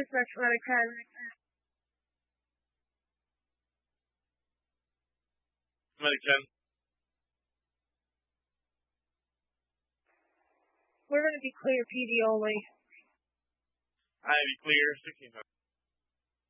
Dispatch Medic 10. Medic 10. We're going to be clear PD only. Ivy clear, 16.